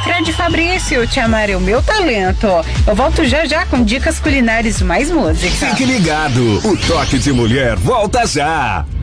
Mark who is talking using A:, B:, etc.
A: Fred Fabrício, Tia Mari, o meu talento. Eu volto já com dicas culinárias e mais música.
B: Fique ligado, o Toque de Mulher volta já.